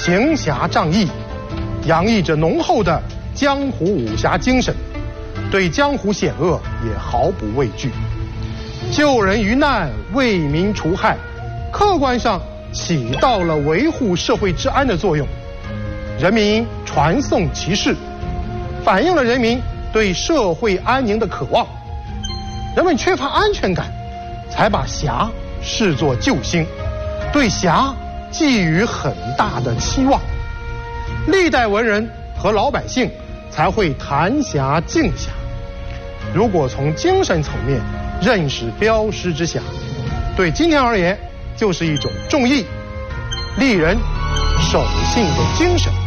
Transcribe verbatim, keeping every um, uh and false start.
行侠仗义，洋溢着浓厚的江湖武侠精神，对江湖险恶也毫不畏惧，救人于难，为民除害，客观上起到了维护社会治安的作用。人民传颂其事，反映了人民对社会安宁的渴望。人们缺乏安全感，才把侠视作救星，对侠寄予很大的期望。历代文人和老百姓才会谈侠敬侠。如果从精神层面认识标师之侠，对今天而言就是一种重义、利人、守信的精神。